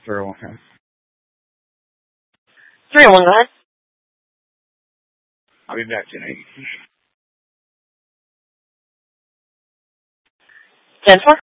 301, okay. 301, go ahead. I'll be back tonight. 10-4.